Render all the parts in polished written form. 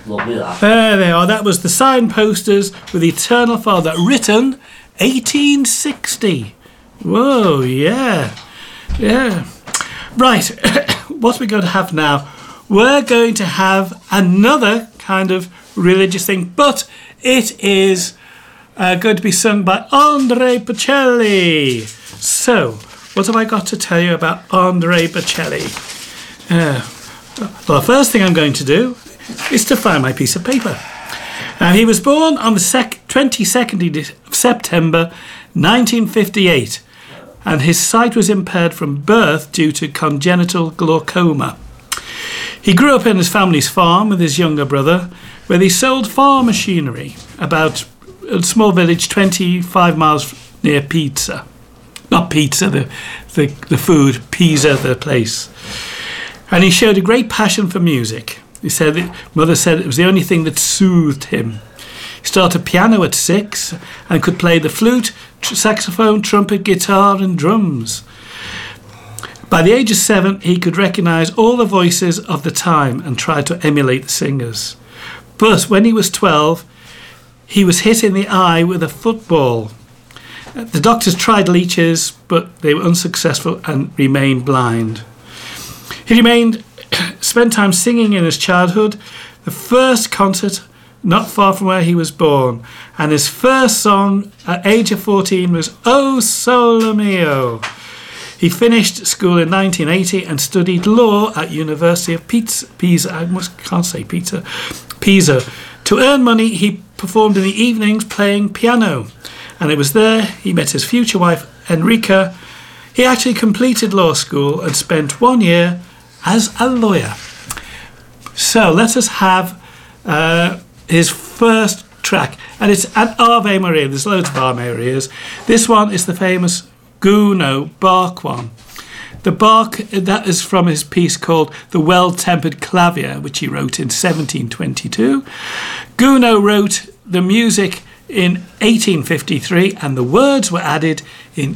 Lovely that. There they are. That was the signposters with Eternal Father, written 1860. Whoa, yeah. Yeah. Right, what we're going to have now, we're going to have another kind of religious thing, but it is going to be sung by Andrea Bocelli. So, what have I got to tell you about Andrea Bocelli? Well, the first thing I'm going to do is to find my piece of paper. He was born on the 22nd of September 1958, and his sight was impaired from birth due to congenital glaucoma. He grew up in his family's farm with his younger brother, where they sold farm machinery about a small village 25 miles near Pisa. Not pizza, the food, Pisa, the place. And he showed a great passion for music. Mother said it was the only thing that soothed him. He started piano at 6 and could play the flute, saxophone, trumpet, guitar and drums. By the age of 7, he could recognise all the voices of the time and tried to emulate the singers. But when he was 12, he was hit in the eye with a football. The doctors tried leeches, but they were unsuccessful and remained blind. He spent time singing in his childhood, the first concert not far from where he was born, and his first song at age of 14 was O Sole Mio. He finished school in 1980 and studied law at University of Pisa. Pisa. To earn money, he performed in the evenings playing piano, and it was there he met his future wife, Enrica. He actually completed law school and spent 1 year as a lawyer. So let us have his first track, and it's an Ave Maria. There's loads of Ave Marias. This one is the famous Gounod Bach one. The Bach, that is from his piece called The Well-Tempered Clavier, which he wrote in 1722. Gounod wrote the music in 1853, and the words were added in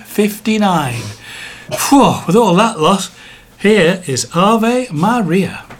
1859. Whew, with all that lot, here is Ave Maria.